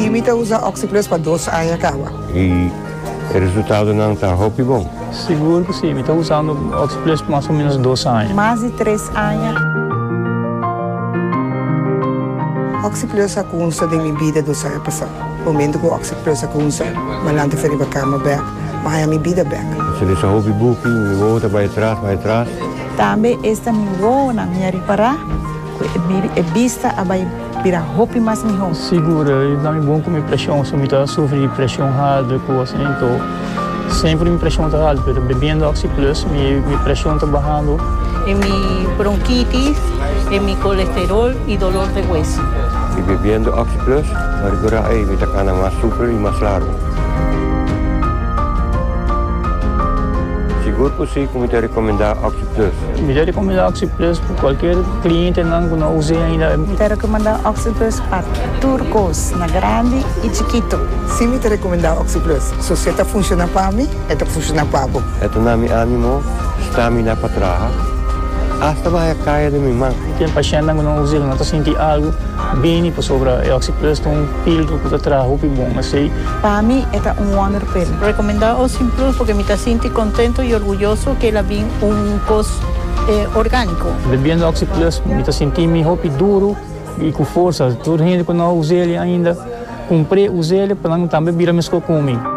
Sim, eu uso Oxyplus para 2 anos acaba. E o resultado não está bom? Seguro que sim, estou usando Oxyplus por mais ou menos 2 anos. Mais de 3 anos. Oxyplus é consta de minha vida 2 anos passado. O momento que o Oxyplus é consta, mas não te para a cama back, mas é minha vida back. Se ele só ouve book, me volta para trás. Também esta me vou na minha reparar, é vista a vai virar roupa mais melhor. Segura, não é bom com minha pressão, se eu estou sofrendo pressão alta, assim, então sempre minha pressão está alta, mas bebendo Oxyplus, minha pressão está baixando. É minha bronquite, é meu colesterol e dolor de hueso. E bebendo Oxyplus, agora me está ficando mais super e mais largo. Seguro que sim, como te recomendar Oxyplus? Me recomendar Oxyplus para qualquer cliente não use ainda. Me recomendar Oxyplus para turcos, na grande e chiquito. Sim, me recomendar Oxyplus. Se você está funcionando para mim, está funcionando para você. Ito na mi ânimo, estamina para trás. Hasta vai cair de minha mão. Tem paciente que não usa, não está sentindo algo bem para sobre o Oxyplus, tem pílula que está atrás, roupa bom, mas aí. Para mim, é wonder pill. Recomendar Oxyplus porque me sinto contento e orgulhoso que ela vem coisa orgânico. Bebendo Oxyplus, me sinto minha roupa duro e com força. Toda gente que não usa ele ainda, comprei, usei ele para não também virar mesmo comigo.